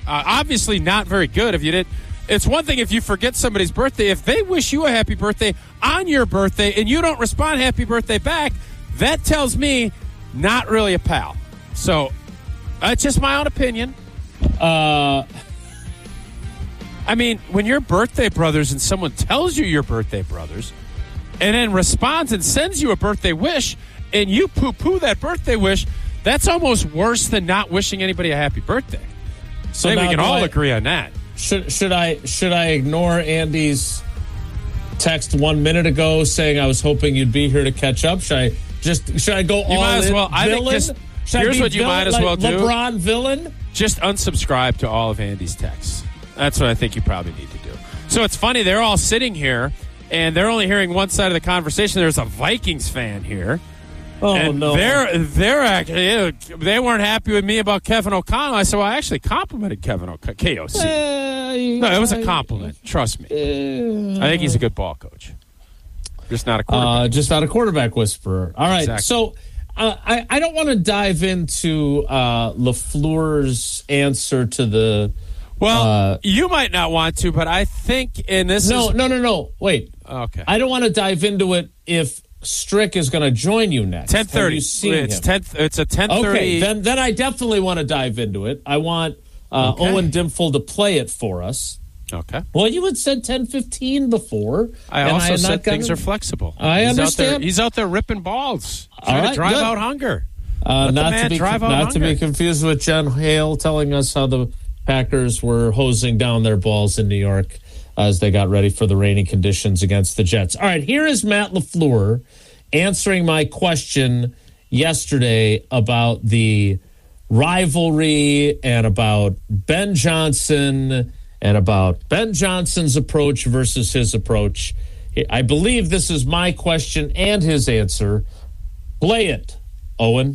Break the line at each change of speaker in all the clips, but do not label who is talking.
Obviously not very good if you did. It's one thing if you forget somebody's birthday. If they wish you a happy birthday on your birthday and you don't respond happy birthday back, that tells me not really a pal. So that's just my own opinion. I mean, when you're birthday brothers and someone tells you you're birthday brothers and then responds and sends you a birthday wish and you poo-poo that birthday wish, that's almost worse than not wishing anybody a happy birthday. So I think we can all agree on that.
Should I ignore Andy's text 1 minute ago saying I was hoping you'd be here to catch up? Should I go all
might as
in
well. I
villain?
think here's what you might as well do.
LeBron villain?
Just unsubscribe to all of Andy's texts. That's what I think you probably need to do. So it's funny, they're all sitting here and they're only hearing one side of the conversation. There's a Vikings fan here.
Oh,
and
no.
They're actually, they weren't happy with me about Kevin O'Connell. I said, well, I actually complimented Kevin KOC. No, it was a compliment. Trust me. I think he's a good ball coach. Just not a quarterback.
Just not a quarterback whisperer. All right.
Exactly.
So I don't want to dive into LaFleur's answer to the.
Well, you might not want to, but I think
No. Wait.
Okay.
I don't want to dive into it if Strick is going to join you next.
10:30. It's a 10:30.
Okay, then I definitely want to dive into it. I want Owen Dimple to play it for us.
Okay.
Well, you had said 10:15 before.
I also said things are flexible.
I understand.
He's out there ripping balls, trying to drive out hunger.
Not to be confused with Jen Hale telling us how the Packers were hosing down their balls in New York as they got ready for the rainy conditions against the Jets. All right, here is Matt LaFleur answering my question yesterday about the rivalry and about Ben Johnson and about Ben Johnson's approach versus his approach. I believe this is my question and his answer. Play it, Owen.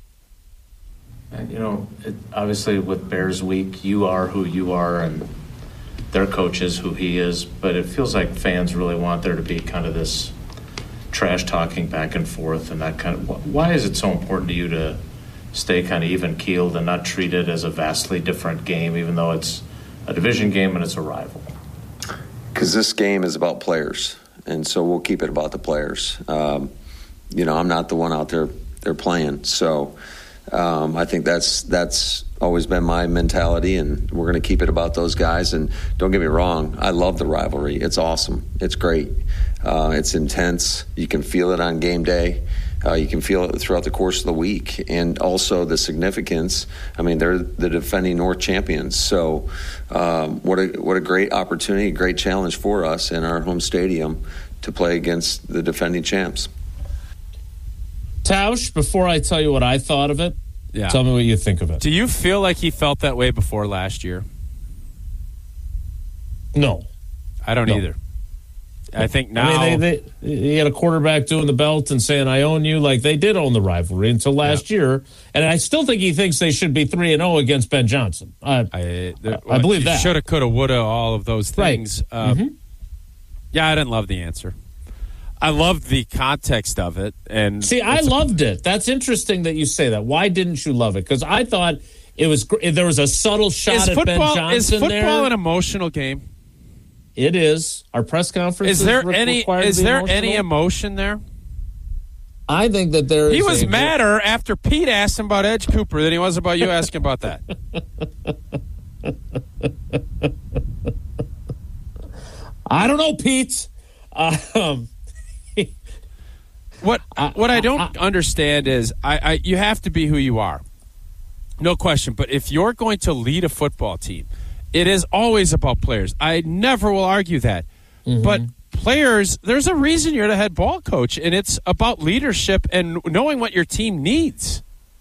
You know, obviously with Bears Week, you are who you are and their coach is who he is, but it feels like fans really want there to be kind of this trash talking back and forth and that kind of. Why is it so important to you to stay kind of even keeled and not treat it as a vastly different game, even though it's a division game and it's a rival?
Because this game is about players, and so we'll keep it about the players. I'm not the one out there they're playing, so I think that's always been my mentality, and we're going to keep it about those guys. And don't get me wrong, I love the rivalry. It's awesome. It's great. It's intense. You can feel it on game day. You can feel it throughout the course of the week. And also the significance. I mean, they're the defending North champions. So what a great opportunity, a great challenge for us in our home stadium to play against the defending champs.
Tausch, before I tell you what I thought of it, tell me what you think of it.
Do you feel like he felt that way before last year?
No.
I don't either. I think now...
I mean, he had a quarterback doing the belt and saying, I own you. Like, they did own the rivalry until last year. And I still think he thinks they should be 3-0 against Ben Johnson. I believe that.
Shoulda, coulda, woulda, all of those things.
Right.
Yeah, I didn't love the answer. I loved the context of it. And
see, I loved it. That's interesting that you say that. Why didn't you love it? Because I thought it was. There was a subtle shot at Ben Johnson there.
Is football an emotional game?
It is. Our press conference
is there any emotion there?
I think that there is.
He was madder after Pete asked him about Edge Cooper than he was about you asking about that.
I don't know, Pete.
What I don't understand is you have to be who you are. No question. But if you're going to lead a football team, it is always about players. I never will argue that. Mm-hmm. But players, there's a reason you're the head ball coach, and it's about leadership and knowing what your team needs.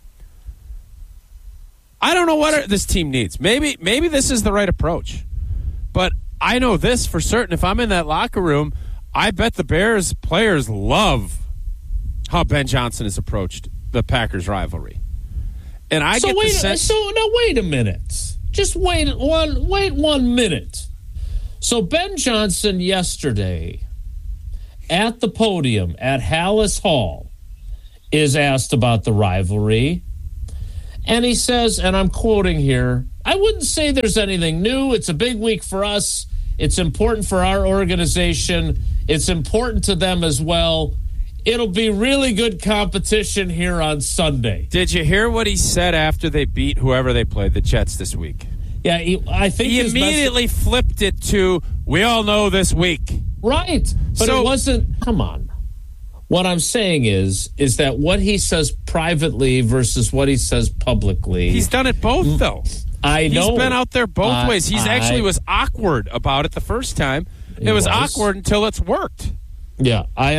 I don't know what this team needs. Maybe this is the right approach. But I know this for certain. If I'm in that locker room, I bet the Bears players love how Ben Johnson has approached the Packers rivalry. And I get the sense...
So now wait a minute. Just wait 1 minute. So Ben Johnson yesterday at the podium at Hallis Hall is asked about the rivalry. And he says, and I'm quoting here, I wouldn't say there's anything new. It's a big week for us. It's important for our organization. It's important to them as well. It'll be really good competition here on Sunday.
Did you hear what he said after they beat whoever they played, the Jets, this week?
Yeah, I think
he immediately flipped it to, we all know this week.
Right. But it wasn't, come on. What I'm saying is that what he says privately versus what he says publicly.
He's done it both, though.
I know.
He's been out there both ways. He's actually was awkward about it the first time. It was awkward until it's worked.
Yeah, I